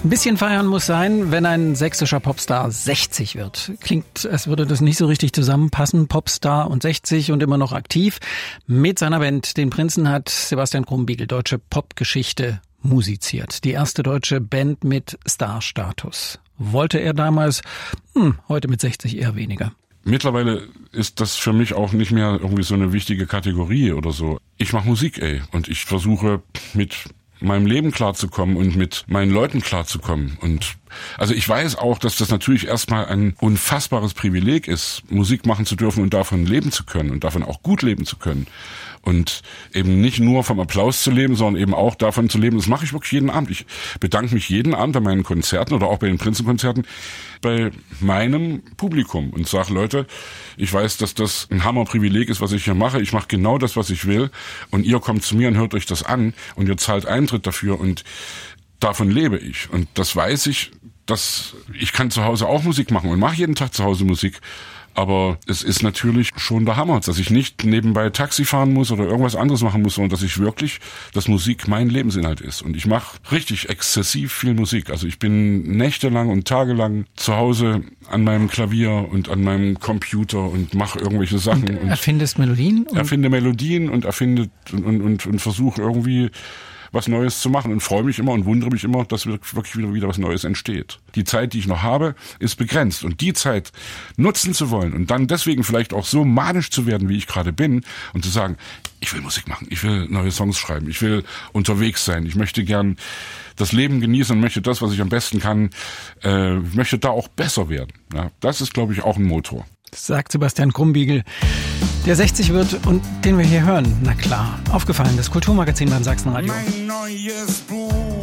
Ein bisschen feiern muss sein, wenn ein sächsischer Popstar 60 wird. Klingt, als würde das nicht so richtig zusammenpassen. Popstar und 60 und immer noch aktiv. Mit seiner Band, den Prinzen, hat Sebastian Krumbiegel deutsche Popgeschichte musiziert. Die erste deutsche Band mit Starstatus. Wollte er damals, heute mit 60 eher weniger. Mittlerweile ist das für mich auch nicht mehr irgendwie so eine wichtige Kategorie oder so. Ich mache Musik, und ich versuche mit meinem Leben klarzukommen und mit meinen Leuten klarzukommen. Und also ich weiß auch, dass das natürlich erstmal ein unfassbares Privileg ist, Musik machen zu dürfen und davon leben zu können und davon auch gut leben zu können. Und eben nicht nur vom Applaus zu leben, sondern eben auch davon zu leben. Das mache ich wirklich jeden Abend. Ich bedanke mich jeden Abend bei meinen Konzerten oder auch bei den Prinzenkonzerten bei meinem Publikum und sage, Leute, ich weiß, dass das ein Hammerprivileg ist, was ich hier mache. Ich mache genau das, was ich will. Und ihr kommt zu mir und hört euch das an und ihr zahlt Eintritt dafür und davon lebe ich. Und das weiß ich, dass ich kann zu Hause auch Musik machen und mache jeden Tag zu Hause Musik. Aber es ist natürlich schon der Hammer, dass ich nicht nebenbei Taxi fahren muss oder irgendwas anderes machen muss, sondern dass ich wirklich, dass Musik mein Lebensinhalt ist. Und ich mache richtig exzessiv viel Musik. Also ich bin nächtelang und tagelang zu Hause an meinem Klavier und an meinem Computer und mache irgendwelche Sachen. Und erfindest Melodien? Erfinde Melodien und und versuche irgendwie was Neues zu machen und freue mich immer und wundere mich immer, dass wirklich wieder was Neues entsteht. Die Zeit, die ich noch habe, ist begrenzt und die Zeit nutzen zu wollen und dann deswegen vielleicht auch so manisch zu werden, wie ich gerade bin und zu sagen, ich will Musik machen, ich will neue Songs schreiben, ich will unterwegs sein, ich möchte gern das Leben genießen und möchte das, was ich am besten kann, möchte da auch besser werden. Ja, das ist, glaube ich, auch ein Motor. Sagt Sebastian Krumbiegel, der 60 wird und den wir hier hören. Na klar, aufgefallen, das Kulturmagazin beim Sachsenradio. Mein neues Buch